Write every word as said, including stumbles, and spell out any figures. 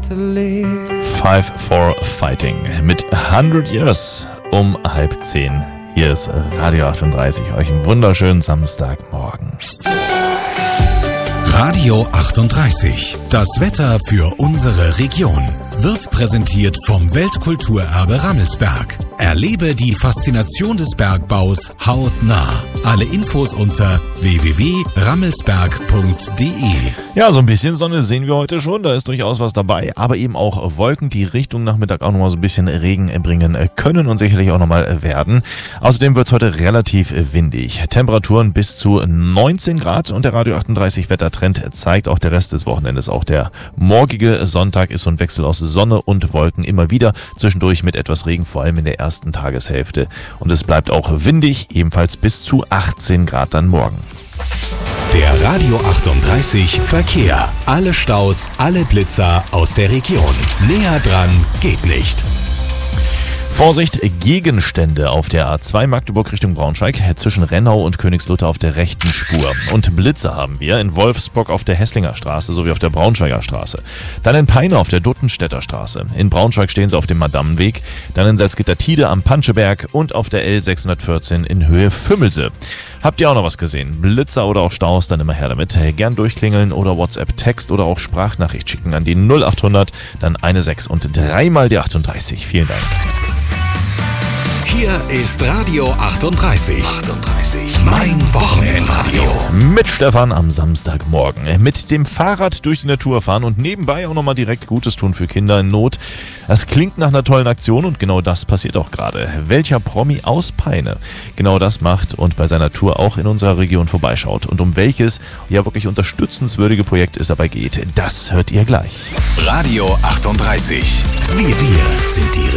to live. Five for Fighting mit hundred Years um halb zehn. Hier ist Radio achtunddreißig. Euch einen wunderschönen Samstagmorgen. Radio achtunddreißig. Das Wetter für unsere Region wird präsentiert vom Weltkulturerbe Rammelsberg. Erlebe die Faszination des Bergbaus hautnah. Alle Infos unter w w w punkt rammelsberg punkt d e. Ja, so ein bisschen Sonne sehen wir heute schon, da ist durchaus was dabei, aber eben auch Wolken, die Richtung Nachmittag auch nochmal so ein bisschen Regen bringen können und sicherlich auch nochmal werden. Außerdem wird es heute relativ windig. Temperaturen bis zu neunzehn Grad und der Radio achtunddreißig Wettertrend zeigt auch der Rest des Wochenendes. Auch der morgige Sonntag ist so ein Wechsel aus Sonne und Wolken immer wieder, zwischendurch mit etwas Regen, vor allem in der ersten Tageshälfte. Und es bleibt auch windig, ebenfalls bis zu achtzehn Grad dann morgen. Der Radio achtunddreißig Verkehr. Alle Staus, alle Blitzer aus der Region. Näher dran geht nicht. Vorsicht, Gegenstände auf der A zwei Magdeburg Richtung Braunschweig, zwischen Rennau und Königslutter auf der rechten Spur. Und Blitze haben wir in Wolfsburg auf der Hesslinger Straße sowie auf der Braunschweiger Straße. Dann in Peine auf der Duttenstädter Straße. In Braunschweig stehen sie auf dem Madammenweg. Dann in Salzgitter-Tide am Panscheberg und auf der L sechshundertvierzehn in Höhe Fümmelse. Habt ihr auch noch was gesehen? Blitzer oder auch Staus, dann immer her damit. Gern durchklingeln oder WhatsApp-Text oder auch Sprachnachricht schicken an die null achthundert, dann eine sechs und dreimal die achtunddreißig. Vielen Dank. Hier ist Radio achtunddreißig. achtunddreißig. Mein Wochenendradio. Mit Stefan am Samstagmorgen. Mit dem Fahrrad durch die Natur fahren und nebenbei auch nochmal direkt Gutes tun für Kinder in Not. Das klingt nach einer tollen Aktion und genau das passiert auch gerade. Welcher Promi aus Peine genau das macht und bei seiner Tour auch in unserer Region vorbeischaut. Und um welches ja wirklich unterstützenswürdige Projekt es dabei geht, das hört ihr gleich. Radio achtunddreißig. Wir, wir sind die